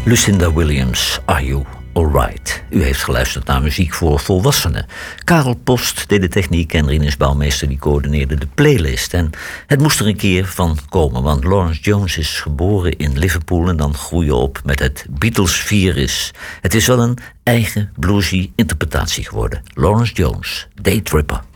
Lucinda Williams, Are You Alright? U heeft geluisterd naar muziek voor volwassenen. Karel Post deed de techniek en Rinus Bouwmeester die coördineerde de playlist. En het moest er een keer van komen, want Lawrence Jones is geboren in Liverpool en dan groei je op met het Beatles-virus. Het is wel een eigen bluesy interpretatie geworden. Lawrence Jones, Daytripper.